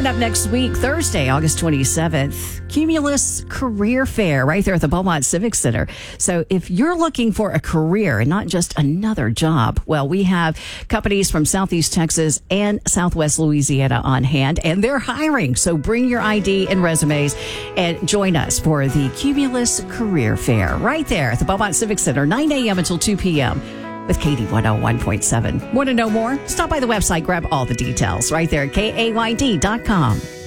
Coming up next week, Thursday, August 27th, Cumulus Career Fair right there at the Beaumont Civic Center. So if you're looking for a career and not just another job, well, we have companies from Southeast Texas and Southwest Louisiana on hand, and they're hiring. So bring your ID and resumes and join us for the Cumulus Career Fair right there at the Beaumont Civic Center, 9 a.m. until 2 p.m. with Katie 101.7. Want to know more? Stop by the website, grab all the details right there at KAYD.com.